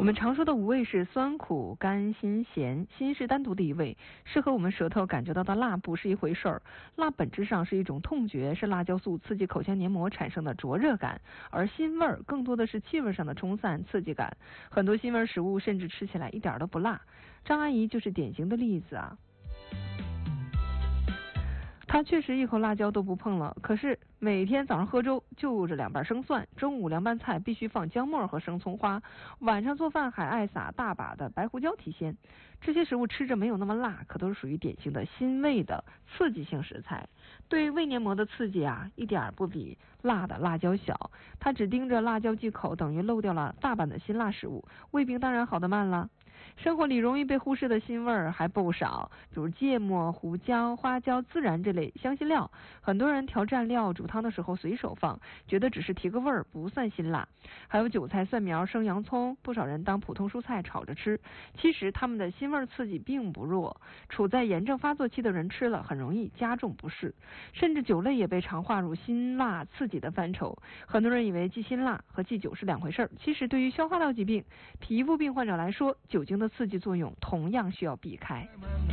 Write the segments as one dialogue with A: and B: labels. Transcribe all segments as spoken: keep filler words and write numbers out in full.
A: 我们常说的五味是酸、苦、甘、辛、咸，辛是单独的一味，是和我们舌头感觉到的辣不是一回事儿。辣本质上是一种痛觉，是辣椒素刺激口腔黏膜产生的灼热感，而辛味儿更多的是气味上的冲散刺激感。很多辛味食物甚至吃起来一点都不辣，张阿姨就是典型的例子啊。他确实一口辣椒都不碰了，可是每天早上喝粥就着两瓣生蒜，中午凉拌菜必须放姜末和生葱花，晚上做饭还爱撒大把的白胡椒提鲜。这些食物吃着没有那么辣，可都是属于典型的辛味的刺激性食材，对胃黏膜的刺激啊，一点不比辣的辣椒小。他只盯着辣椒忌口，等于漏掉了大半的辛辣食物，胃病当然好得慢了。生活里容易被忽视的辛味儿还不少，比如芥末、胡椒、花椒、孜然这类香辛料，很多人调蘸料、煮汤的时候随手放，觉得只是提个味儿，不算辛辣。还有韭菜、蒜苗、生洋葱，不少人当普通蔬菜炒着吃，其实它们的辛味刺激并不弱，处在炎症发作期的人吃了很容易加重不适。甚至酒类也被常划入辛辣刺激的范畴，很多人以为忌辛辣和忌酒是两回事儿，其实对于消化道疾病、皮肤病患者来说，酒精的刺激作用同样需要避开。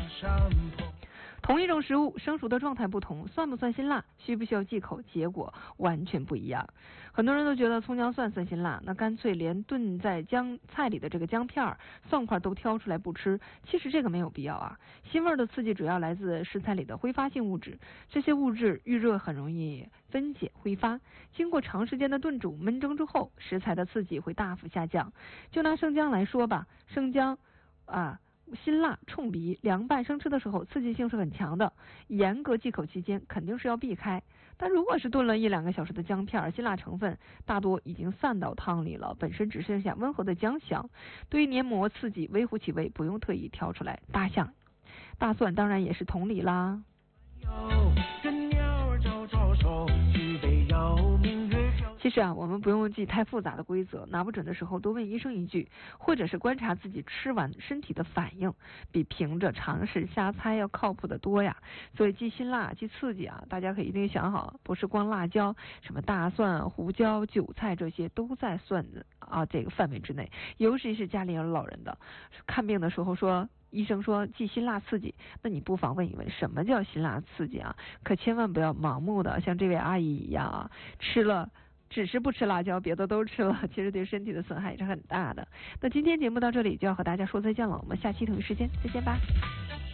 A: 同一种食物，生熟的状态不同，算不算辛辣，需不需要忌口，结果完全不一样。很多人都觉得葱姜蒜算辛辣，那干脆连炖在姜菜里的这个姜片、蒜块都挑出来不吃，其实这个没有必要啊。辛味的刺激主要来自食材里的挥发性物质，这些物质遇热很容易分解挥发，经过长时间的炖煮焖蒸之后，食材的刺激会大幅下降。就拿生姜来说吧，生姜啊辛辣冲鼻，凉拌生吃的时候刺激性是很强的，严格忌口期间肯定是要避开。但如果是炖了一两个小时的姜片，辛辣成分大多已经散到汤里了，本身只剩下温和的姜香，对于黏膜刺激微乎其微，不用特意挑出来。大象大蒜当然也是同理啦。其实啊，我们不用记太复杂的规则，拿不准的时候多问医生一句，或者是观察自己吃完身体的反应，比凭着常识瞎猜要靠谱的多呀。所以忌辛辣忌刺激啊，大家可一定想好，不是光辣椒，什么大蒜、胡椒、韭菜这些都在算啊这个范围之内。尤其是家里有老人的，看病的时候说医生说忌辛辣刺激，那你不妨问一问什么叫辛辣刺激啊？可千万不要盲目的像这位阿姨一样啊，吃了只是不吃辣椒，别的都吃了，其实对身体的损害也是很大的。那今天节目到这里就要和大家说再见了，我们下期同一时间再见吧。